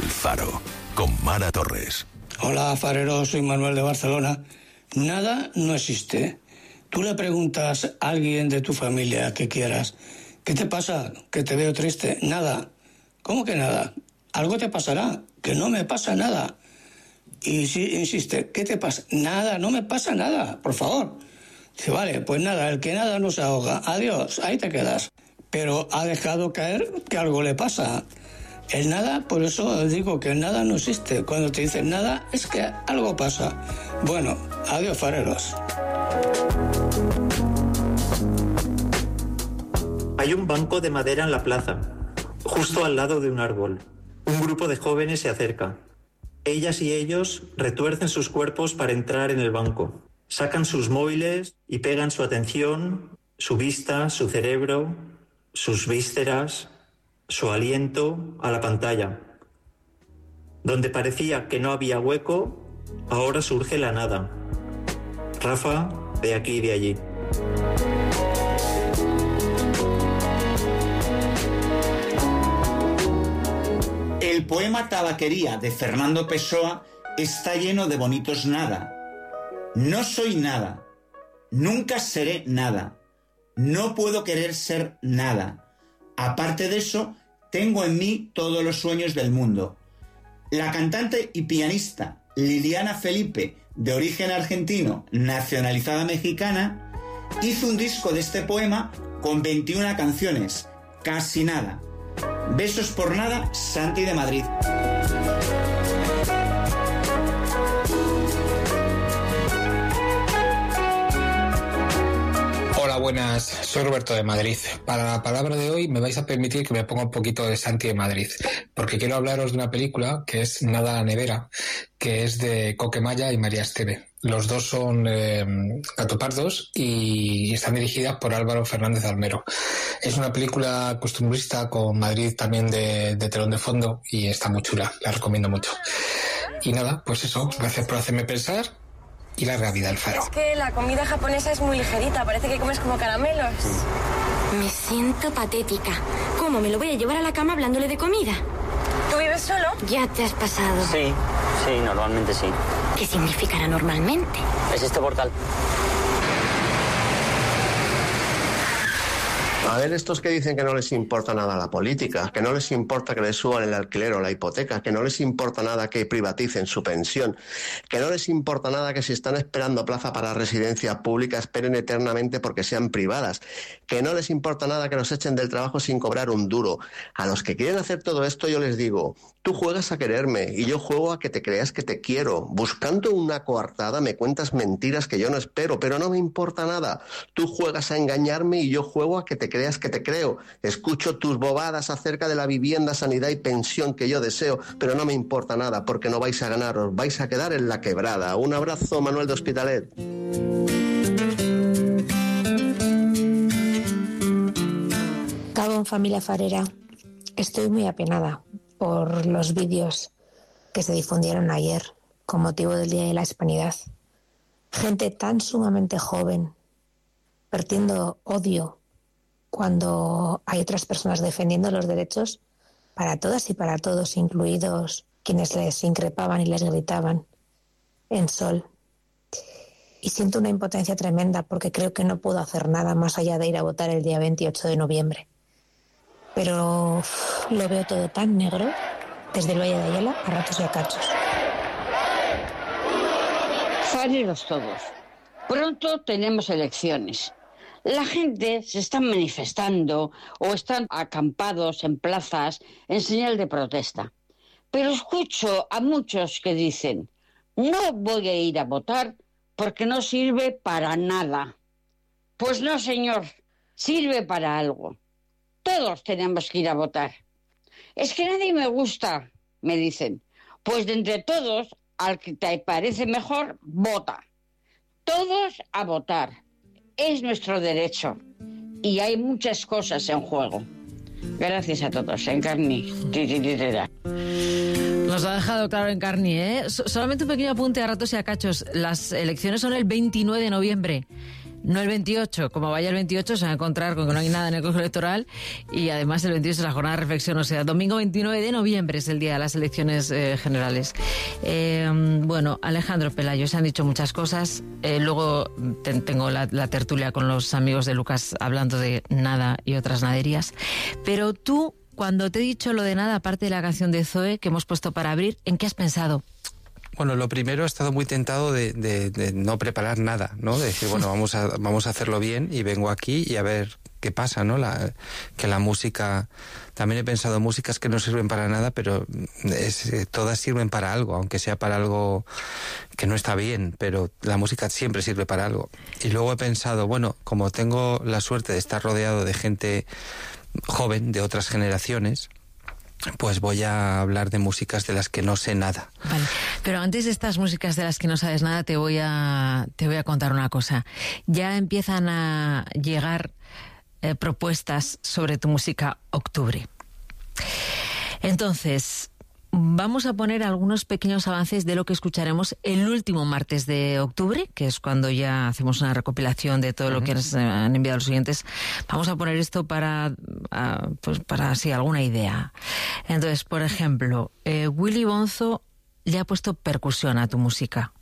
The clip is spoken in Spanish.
Faro, con Mara Torres. Hola, farero, soy Manuel de Barcelona. Nada no existe. Tú le preguntas a alguien de tu familia que quieras, ¿qué te pasa? Que te veo triste. Nada. ¿Cómo que nada? Algo te pasará. Que no me pasa nada. Y si insiste, ¿qué te pasa? Nada, no me pasa nada, por favor. Dice, vale, pues nada, el que nada no se ahoga. Adiós, ahí te quedas. Pero ha dejado caer que algo le pasa. El nada, por eso digo que el nada no existe. Cuando te dicen nada, es que algo pasa. Bueno, adiós, fareros. Hay un banco de madera en la plaza, justo al lado de un árbol. Un grupo de jóvenes se acerca. Ellas y ellos retuercen sus cuerpos para entrar en el banco. Sacan sus móviles y pegan su atención, su vista, su cerebro, sus vísceras, su aliento a la pantalla. Donde parecía que no había hueco, ahora surge la nada. Rafa, de aquí y de allí. El poema Tabaquería de Fernando Pessoa está lleno de bonitos nada. No soy nada. Nunca seré nada. No puedo querer ser nada. Aparte de eso, tengo en mí todos los sueños del mundo. La cantante y pianista Liliana Felipe, de origen argentino, nacionalizada mexicana, hizo un disco de este poema con 21 canciones. Casi nada. Besos por nada, Santi de Madrid. Hola, buenas, soy Roberto de Madrid. Para la palabra de hoy me vais a permitir que me ponga un poquito de Santi de Madrid, porque quiero hablaros de una película que es Nada a la nevera, que es de Coquemaya y María Esteve. Los dos son gatopardos y están dirigidas por Álvaro Fernández Almero. Es una película costumbrista con Madrid también de telón de fondo y está muy chula, la recomiendo mucho. Y nada, pues eso, gracias por hacerme pensar y larga vida al Faro. Es que la comida japonesa es muy ligerita, parece que comes como caramelos. Me siento patética. ¿Cómo me lo voy a llevar a la cama hablándole de comida? ¿Tú vives solo? Ya te has pasado. Sí, normalmente sí. ¿Qué significará normalmente? Es este portal. A ver, estos que dicen que no les importa nada la política, que no les importa que les suban el alquiler o la hipoteca, que no les importa nada que privaticen su pensión, que no les importa nada que si están esperando plaza para residencia pública esperen eternamente porque sean privadas, que no les importa nada que los echen del trabajo sin cobrar un duro. A los que quieren hacer todo esto yo les digo, tú juegas a quererme y yo juego a que te creas que te quiero. Buscando una coartada me cuentas mentiras que yo no espero, pero no me importa nada. Tú juegas a engañarme y yo juego a que te creas que te creo. Escucho tus bobadas acerca de la vivienda, sanidad y pensión que yo deseo, pero no me importa nada porque no vais a ganar, os vais a quedar en la quebrada. Un abrazo, Manuel de Hospitalet. Gabón, familia farera. Estoy muy apenada por los vídeos que se difundieron ayer con motivo del Día de la Hispanidad. Gente tan sumamente joven vertiendo odio cuando hay otras personas defendiendo los derechos para todas y para todos, incluidos quienes les increpaban y les gritaban en Sol. Y siento una impotencia tremenda porque creo que no puedo hacer nada más allá de ir a votar el día 28 de noviembre. Pero lo veo todo tan negro, desde el Valle de Ayala a ratos y a cachos. Fareros todos. Pronto tenemos elecciones. La gente se está manifestando o están acampados en plazas en señal de protesta. Pero escucho a muchos que dicen, no voy a ir a votar porque no sirve para nada. Pues no, señor, sirve para algo. Todos tenemos que ir a votar. Es que nadie me gusta, me dicen. Pues de entre todos, al que te parece mejor, vota. Todos a votar. Es nuestro derecho. Y hay muchas cosas en juego. Gracias a todos. Encarni. Nos ha dejado claro Encarni, ¿eh? Solamente un pequeño apunte a ratos y a cachos. Las elecciones son el 29 de noviembre. No el 28, como vaya el 28 se va a encontrar con que no hay nada en el colegio electoral, y además el 28 es la jornada de reflexión, o sea, domingo 29 de noviembre es el día de las elecciones generales. Bueno, Alejandro Pelayo, se han dicho muchas cosas, luego tengo la tertulia con los amigos de Lucas hablando de nada y otras naderías, pero tú, cuando te he dicho lo de nada, aparte de la canción de Zoe que hemos puesto para abrir, ¿en qué has pensado? Bueno, lo primero, he estado muy tentado de no preparar nada, ¿no? De decir, bueno, vamos a hacerlo bien y vengo aquí y a ver qué pasa, ¿no? Que la música... También he pensado en músicas que no sirven para nada, pero todas sirven para algo, aunque sea para algo que no está bien, pero la música siempre sirve para algo. Y luego he pensado, bueno, como tengo la suerte de estar rodeado de gente joven, de otras generaciones, pues voy a hablar de músicas de las que no sé nada. Vale, pero antes de estas músicas de las que no sabes nada, te voy a contar una cosa. Ya empiezan a llegar propuestas sobre tu música Octubre. Entonces, vamos a poner algunos pequeños avances de lo que escucharemos el último martes de octubre, que es cuando ya hacemos una recopilación de todo lo que nos han enviado los oyentes. Vamos a poner esto para así alguna idea. Entonces, por ejemplo, Willy Bonzo le ha puesto percusión a tu música.